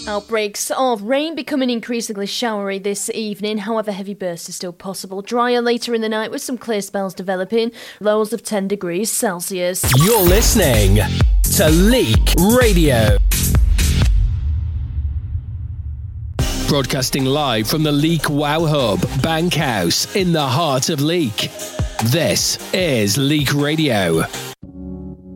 Outbreaks of rain becoming increasingly showery this evening. However, heavy bursts are still possible. Drier later in the night with some clear spells developing. Lows of 10 degrees Celsius. You're listening to Leek Radio. Broadcasting live from the Leek Wow Hub, Bankhouse, in the heart of Leek. This is Leek Radio.